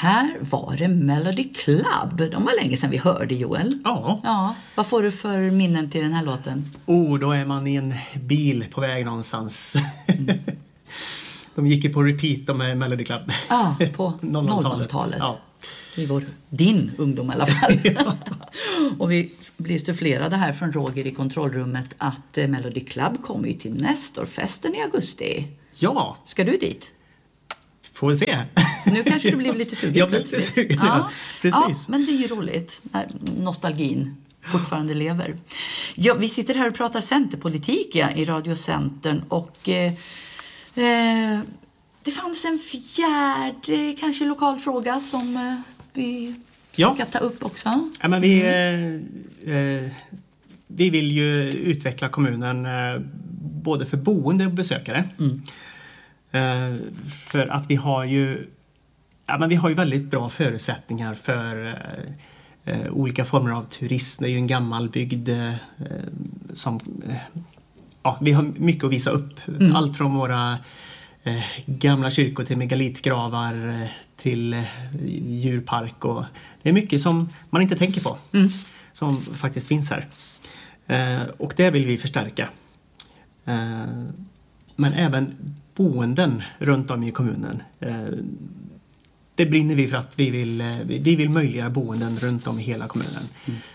här var det Melody Club. De var länge sedan vi hörde, Joel. Ja. Vad får du för minnen till den här låten? Då är man i en bil på väg någonstans. De gick ju på repeat med Melody Club. Ja, på 00-talet. Ja. I din ungdom i alla fall. Ja. Och vi blir sufflerade här från Roger i kontrollrummet att Melody Club kommer ju till Nestorfesten i augusti. Ja. Ska du dit? Får vi se. Nu kanske du blev lite sugen plötsligt. Lite sugen, ja. Precis. Ja, men det är ju roligt när nostalgin fortfarande lever. Ja, vi sitter här och pratar centerpolitik i Radio Centern och det fanns en fjärde kanske lokal fråga som vi ska ta upp också. Ja, men vi vill ju utveckla kommunen både för boende och besökare. För att vi har ju väldigt bra förutsättningar för olika former av turism. Det är ju en gammal bygd som vi har mycket att visa upp. Allt från våra gamla kyrkor till megalitgravar till djurpark, och det är mycket som man inte tänker på som faktiskt finns här. Och det vill vi förstärka. Men även boenden runt om i kommunen. Det brinner vi för att vi vill möjliggöra boenden runt om i hela kommunen.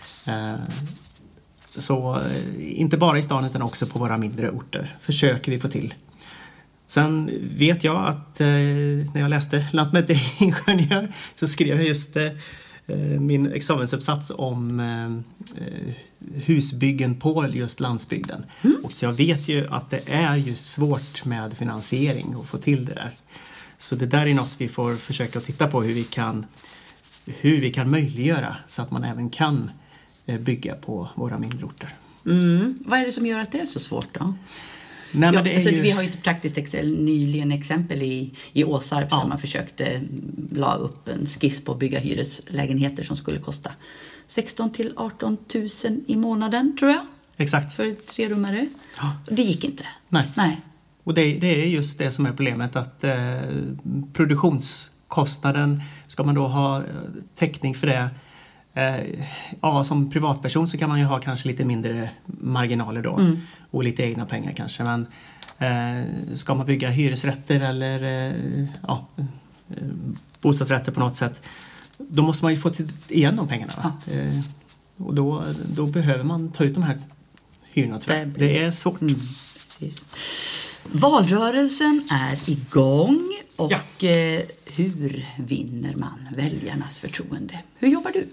Så inte bara i stan utan också på våra mindre orter försöker vi få till. Sen vet jag att när jag läste lantmäteriingenjör så skrev jag just min examensuppsats om husbyggen på just landsbygden. Och så jag vet ju att det är ju svårt med finansiering att få till det där. Så det där är något vi får försöka titta på hur vi kan möjliggöra så att man även kan bygga på våra mindre orter. Vad är det som gör att det är så svårt då? Nej, men det är ju... Vi har ju ett praktiskt nyligen exempel i Åsarp där man försökte la upp en skiss på att bygga hyreslägenheter som skulle kosta 16 till 18 000 i månaden, tror jag. Exakt. För 3-rummare. Ja. Det gick inte. Nej. Och det är just det som är problemet, att produktionskostnaden, ska man då ha täckning för det. Som privatperson så kan man ju ha kanske lite mindre marginaler då och lite egna pengar kanske, men ska man bygga hyresrätter eller bostadsrätter på något sätt, då måste man ju få igen de pengarna. Och då behöver man ta ut de här hyrorna, tror jag. Det är svårt. Precis. Valrörelsen är igång och hur vinner man väljarnas förtroende? Hur jobbar du?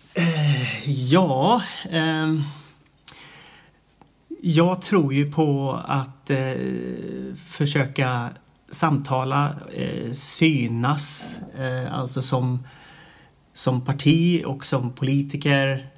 Jag tror ju på att försöka samtala, synas, alltså som parti och som politiker.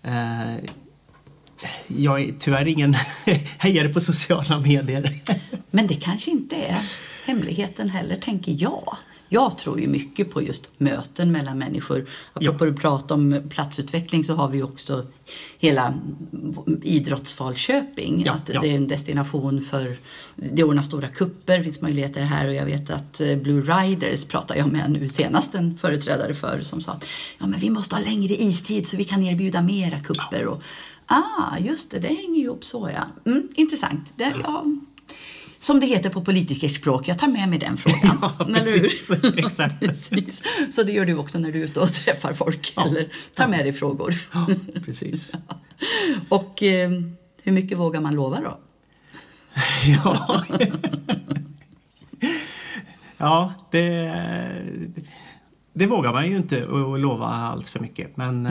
Jag är tyvärr ingen hejare på sociala medier. Men det kanske inte är hemligheten heller, tänker jag. Jag tror ju mycket på just möten mellan människor. Apropå att prata om platsutveckling så har vi också hela idrottsfalköping. Att det är en destination för det ordnas stora kupper, finns möjligheter här. Och jag vet att Blue Riders pratar jag med nu senast en företrädare för som sa att men vi måste ha längre istid så vi kan erbjuda mera kupper. Och, just det hänger ju upp så, intressant. Som det heter på politikerspråk, jag tar med mig den frågan. Ja, precis. Exakt. Precis. Så det gör du också när du är ute och träffar folk eller tar med dig frågor. Ja, precis. Och hur mycket vågar man lova då? Det vågar man ju inte att lova allt för mycket, men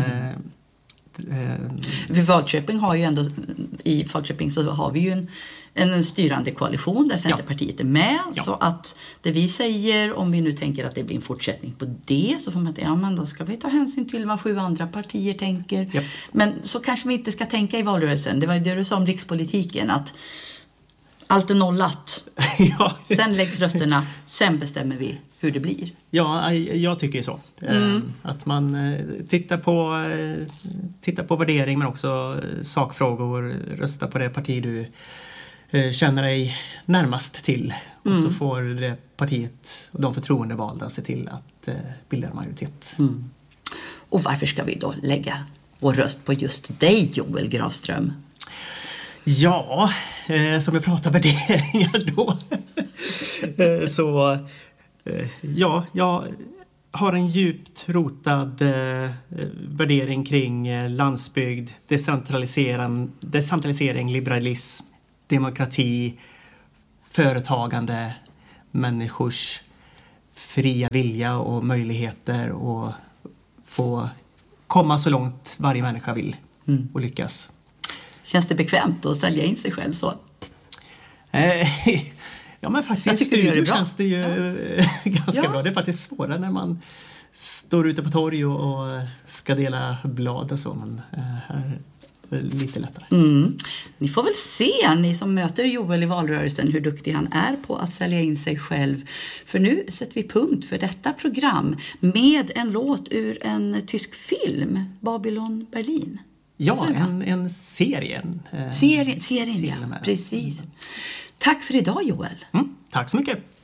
Falköping har ju ändå, i Falköping så har vi ju en styrande koalition där Centerpartiet är med. Så att det vi säger, om vi nu tänker att det blir en fortsättning på det, så får man att men då ska vi ta hänsyn till vad 7 andra partier tänker. Ja. Men så kanske vi inte ska tänka i valrörelsen. Det var det du sa om rikspolitiken, att allt är nollat. Sen läggs rösterna, sen bestämmer vi hur det blir. Ja, jag tycker så. Att man tittar på värdering men också sakfrågor, rösta på det parti du känner dig närmast till. Och så får det partiet och de förtroendevalda se till att bilda en majoritet. Och varför ska vi då lägga vår röst på just dig, Joel Grafström? Ja, som jag pratar värderingar då. Så ja, jag har en djupt rotad värdering kring landsbygd, decentralisering, liberalism, demokrati, företagande, människors fria vilja och möjligheter och få komma så långt varje människa vill och lyckas. Känns det bekvämt att sälja in sig själv så? Ja, men faktiskt i studion känns det ju ganska bra. Det är faktiskt svårare när man står ute på torg och ska dela blad och så. Men här är det lite lättare. Ni får väl se, ni som möter Joel i valrörelsen, hur duktig han är på att sälja in sig själv. För nu sätter vi punkt för detta program med en låt ur en tysk film, Babylon Berlin. Ja, en serie. Serien, ja, precis. Tack för idag, Joel. Tack så mycket.